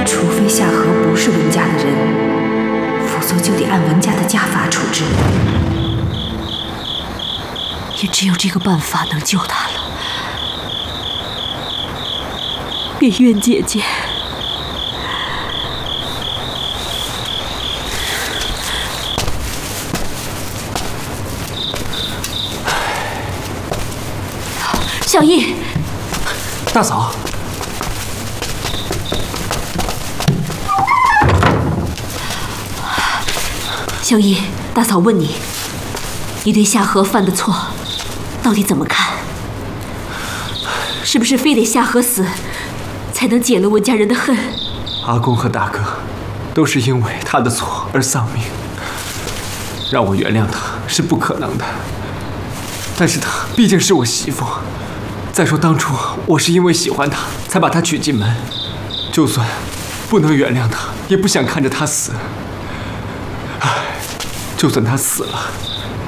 除非夏荷不是文家的人，否则就得按文家的家法处置。 也只有这个办法能救他了。月渊姐姐，小易， 大嫂。 小易，大嫂问你，你对夏荷犯的错，到底怎么看？是不是非得夏荷死，才能解了文家人的恨？ 阿公和大哥，都是因为他的错而丧命，让我原谅他是不可能的。但是她毕竟是我媳妇，再说当初我是因为喜欢她才把她娶进门，就算不能原谅她，也不想看着她死。唉，就算她死了，